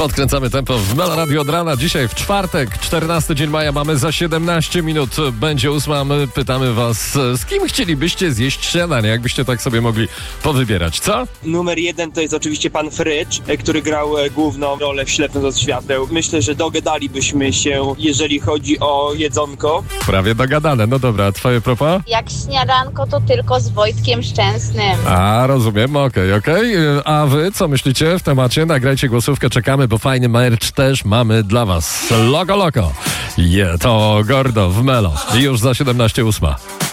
Podkręcamy tempo w Melo Radio od rana. Dzisiaj w czwartek, 14 dzień maja, mamy za 17 minut. Będzie 8. My pytamy was, z kim chcielibyście zjeść śniadanie, jakbyście tak sobie mogli powybierać, co? Numer 1 to jest oczywiście pan Frycz, który grał główną rolę w Ślepnąc od świateł. Myślę, że dogadalibyśmy się, jeżeli chodzi o jedzonko. Prawie dogadane. No dobra, a twoje propa? Jak śniadanko, to tylko z Wojtkiem Szczęsnym. A, rozumiem, okej. A wy co myślicie w temacie? Nagrajcie głosówkę, czekamy, bo fajny merch też mamy dla was. Loco. To Gordo w Melo. Już za 17:08.